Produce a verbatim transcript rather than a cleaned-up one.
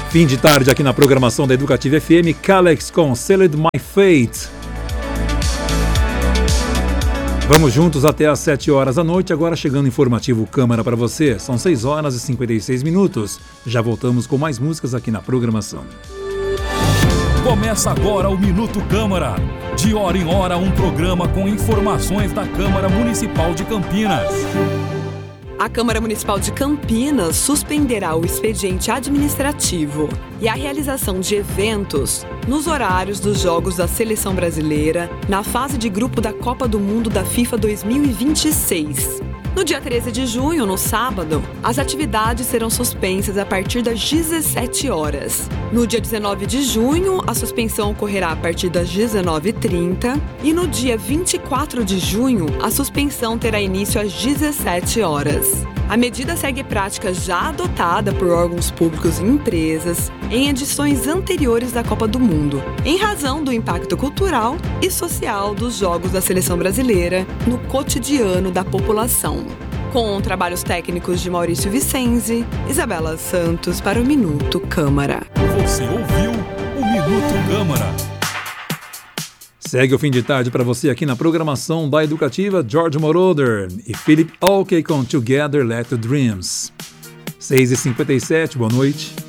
Fim de tarde aqui na programação da Educativa F M, Kalex com Sealed My Fate. Vamos juntos até às sete horas da noite, agora chegando informativo Câmara para você. São seis horas e cinquenta e seis minutos. Já voltamos com mais músicas aqui na programação. Começa agora o Minuto Câmara. De hora em hora, um programa com informações da Câmara Municipal de Campinas. A Câmara Municipal de Campinas suspenderá o expediente administrativo e a realização de eventos nos horários dos Jogos da Seleção Brasileira na fase de grupo da Copa do Mundo da FIFA dois mil e vinte e seis. No dia treze de junho, no sábado, as atividades serão suspensas a partir das dezessete horas. No dia dezenove de junho, a suspensão ocorrerá a partir das dezenove e trinta e no dia vinte e quatro de junho, a suspensão terá início às dezessete horas. A medida segue prática já adotada por órgãos públicos e empresas em edições anteriores da Copa do Mundo, em razão do impacto cultural e social dos Jogos da Seleção Brasileira no cotidiano da população. Com trabalhos técnicos de Maurício Vicenzi, Isabela Santos para o Minuto Câmara. Você ouviu o Minuto Câmara. Segue o fim de tarde para você aqui na programação da Educativa, George Moroder e Philip Oakey com Together Let the Dreams. seis e cinquenta e sete, boa noite.